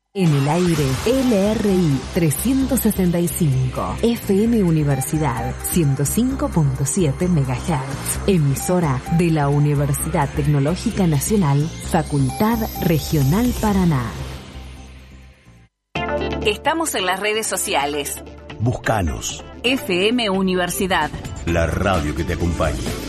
En el aire, LRI 365, FM Universidad 105.7 MHz, emisora de la Universidad Tecnológica Nacional, Facultad Regional Paraná. Estamos en las redes sociales. Búscanos. FM Universidad. La radio que te acompaña.